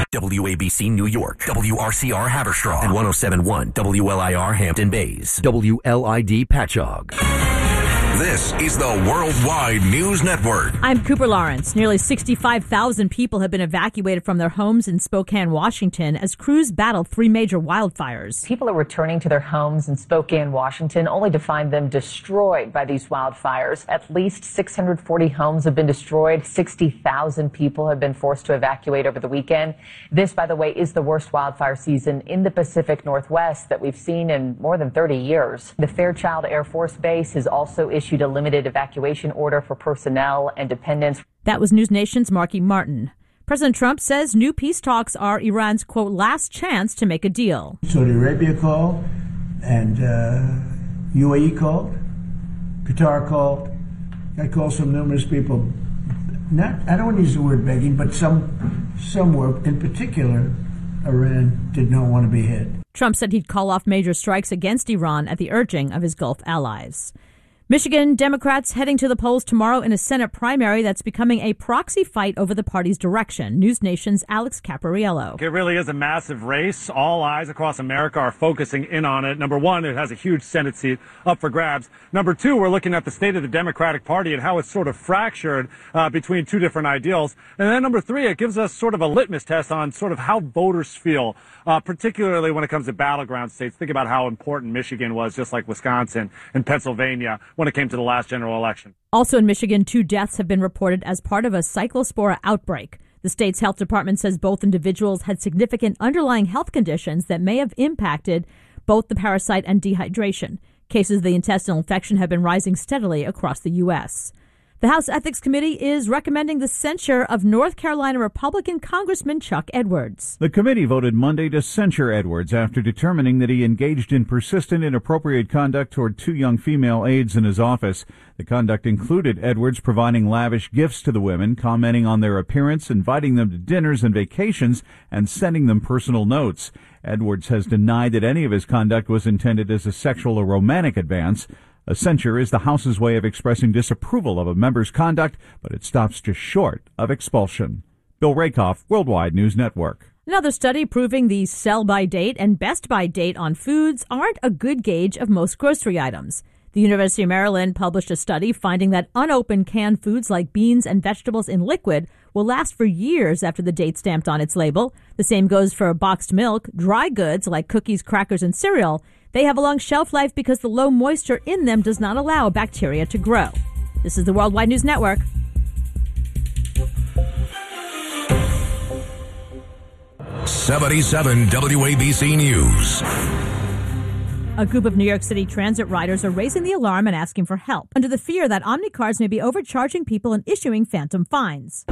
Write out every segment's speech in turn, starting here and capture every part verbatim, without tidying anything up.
W A B C New York, W R C R Haverstraw, and one oh seven point one W L I R Hampton Bays, W L I D Patchogue. This is the Worldwide News Network. I'm Cooper Lawrence. Nearly sixty-five thousand people have been evacuated from their homes in Spokane, Washington, as crews battle three major wildfires. People are returning to their homes in Spokane, Washington, only to find them destroyed by these wildfires. At least six hundred forty homes have been destroyed. sixty thousand people have been forced to evacuate over the weekend. This, by the way, is the worst wildfire season in the Pacific Northwest that we've seen in more than thirty years. The Fairchild Air Force Base has also issued a limited evacuation order for personnel and dependents. That was News Nation's Marky Martin. President Trump says new peace talks are Iran's, quote, last chance to make a deal. Saudi Arabia called, and uh, U A E called, Qatar called. I called some numerous people. Not, I don't want to use the word begging, but some, some were, in particular, Iran did not want to be hit. Trump said he'd call off major strikes against Iran at the urging of his Gulf allies. Michigan Democrats heading to the polls tomorrow in a Senate primary that's becoming a proxy fight over the party's direction. News Nation's Alex Capariello. It really is a massive race. All eyes across America are focusing in on it. Number one, it has a huge Senate seat up for grabs. Number two, we're looking at the state of the Democratic Party and how it's sort of fractured uh, between two different ideals. And then number three, it gives us sort of a litmus test on sort of how voters feel, uh, particularly when it comes to battleground states. Think about how important Michigan was, just like Wisconsin and Pennsylvania, when it came to the last general election. Also in Michigan, two deaths have been reported as part of a cyclospora outbreak. The state's health department says both individuals had significant underlying health conditions that may have impacted both the parasite and dehydration. Cases of the intestinal infection have been rising steadily across the U S. The House Ethics Committee is recommending the censure of North Carolina Republican Congressman Chuck Edwards. The committee voted Monday to censure Edwards after determining that he engaged in persistent inappropriate conduct toward two young female aides in his office. The conduct included Edwards providing lavish gifts to the women, commenting on their appearance, inviting them to dinners and vacations, and sending them personal notes. Edwards has denied that any of his conduct was intended as a sexual or romantic advance. A censure is the House's way of expressing disapproval of a member's conduct, but it stops just short of expulsion. Bill Rakoff, Worldwide News Network. Another study proving the sell-by date and best-by date on foods aren't a good gauge of most grocery items. The University of Maryland published a study finding that unopened canned foods like beans and vegetables in liquid will last for years after the date stamped on its label. The same goes for boxed milk. Dry goods like cookies, crackers, and cereal, they have a long shelf life because the low moisture in them does not allow bacteria to grow. This is the Worldwide News Network. seventy-seven W A B C News. A group of New York City transit riders are raising the alarm and asking for help under the fear that Omnicars may be overcharging people and issuing phantom fines.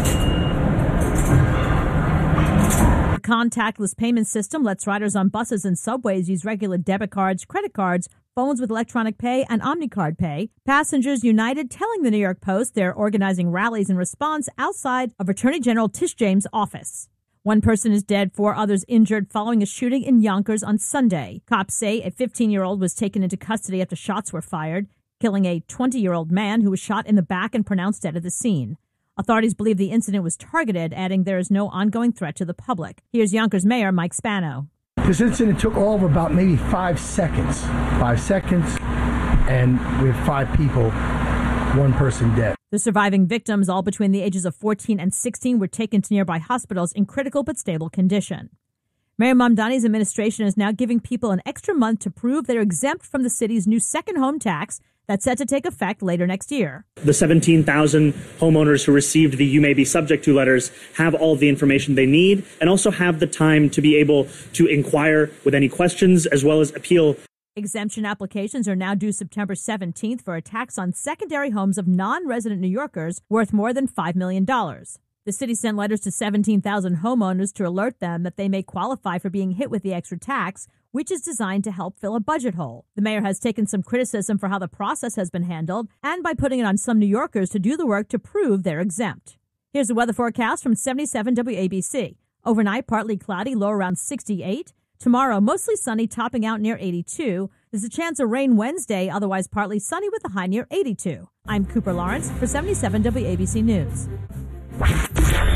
The contactless payment system lets riders on buses and subways use regular debit cards, credit cards, phones with electronic pay, and Omnicard Pay. Passengers united telling the New York Post they're organizing rallies in response outside of Attorney General Tish James' office. One person is dead, four others injured following a shooting in Yonkers on Sunday. Cops say a fifteen-year-old was taken into custody after shots were fired, killing a twenty-year-old man who was shot in the back and pronounced dead at the scene. Authorities believe the incident was targeted, adding there is no ongoing threat to the public. Here's Yonkers Mayor Mike Spano. This incident took all of about maybe five seconds. Five seconds, and we have five people, one person dead. The surviving victims, all between the ages of fourteen and sixteen, were taken to nearby hospitals in critical but stable condition. Mayor Mamdani's administration is now giving people an extra month to prove they're exempt from the city's new second home tax that's set to take effect later next year. The seventeen thousand homeowners who received the You May Be Subject to letters have all of the information they need and also have the time to be able to inquire with any questions as well as appeal. Exemption applications are now due September seventeenth for a tax on secondary homes of non-resident New Yorkers worth more than five million dollars. The city sent letters to seventeen thousand homeowners to alert them that they may qualify for being hit with the extra tax, which is designed to help fill a budget hole. The mayor has taken some criticism for how the process has been handled and by putting it on some New Yorkers to do the work to prove they're exempt. Here's the weather forecast from seventy-seven W A B C. Overnight, partly cloudy, low around sixty-eight. Tomorrow, mostly sunny, topping out near eighty-two. There's a chance of rain Wednesday, otherwise partly sunny with a high near eighty-two. I'm Cooper Lawrence for seventy-seven W A B C News.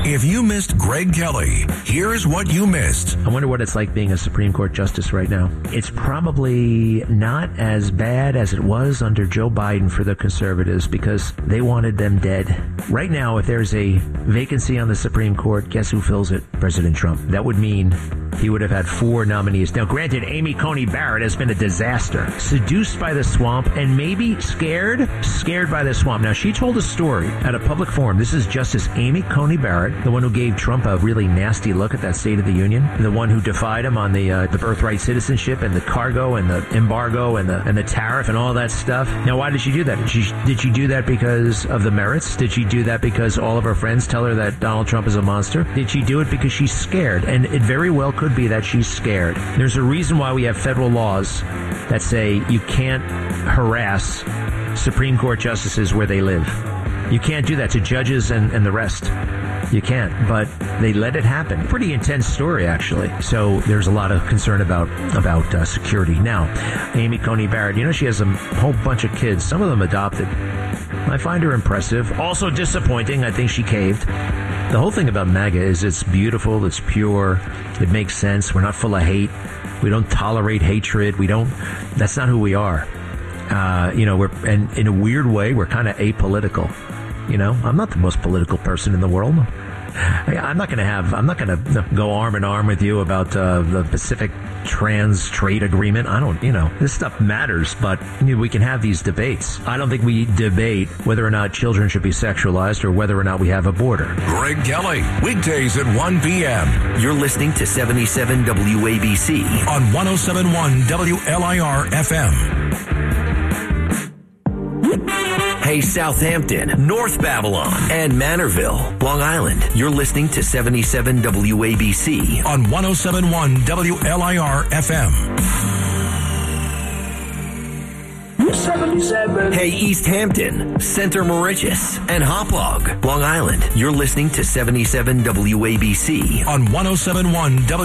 If you missed Greg Kelly, here's what you missed. I wonder what it's like being a Supreme Court justice right now. It's probably not as bad as it was under Joe Biden for the conservatives because they wanted them dead. Right now, if there's a vacancy on the Supreme Court, guess who fills it? President Trump. That would mean he would have had four nominees. Now, granted, Amy Coney Barrett has been a disaster. Seduced by the swamp and maybe scared, scared by the swamp. Now, she told a story at a public forum. This is Justice Amy Coney Barrett, the one who gave Trump a really nasty look at that State of the Union, the one who defied him on the uh, the birthright citizenship and the cargo and the embargo and the and the tariff and all that stuff. Now, why did she do that? Did she, did she do that because of the merits? Did she do that because all of her friends tell her that Donald Trump is a monster? Did she do it because she's scared? And it very well could be that she's scared. There's a reason why we have federal laws that say you can't harass Supreme Court justices where they live. You can't do that to judges and, and the rest. You can't, but they let it happen. Pretty intense story, actually. So there's a lot of concern about about uh, security. Now, Amy Coney Barrett, you know, she has a whole bunch of kids, some of them adopted. I find her impressive. Also disappointing. I think she caved. The whole thing about MAGA is it's beautiful, it's pure, it makes sense. We're not full of hate. We don't tolerate hatred. We don't, that's not who we are. Uh, you know, we're, and in a weird way, we're kind of apolitical. You know, I'm not the most political person in the world. I'm not going to have, I'm not going to go arm in arm with you about uh, the Pacific Trans Trade Agreement. I don't, you know, this stuff matters, but you know, we can have these debates. I don't think we debate whether or not children should be sexualized or whether or not we have a border. Greg Kelly, weekdays at one p.m. You're listening to seventy-seven W A B C on one oh seven point one W L I R F M. Hey, Southampton, North Babylon, and Manorville, Long Island. You're listening to seventy-seven W A B C on one oh seven point one W L I R F M. seventy-seven. Hey, East Hampton, Center Moriches, and Hauppauge, Long Island. You're listening to seventy-seven W A B C on one oh seven point one W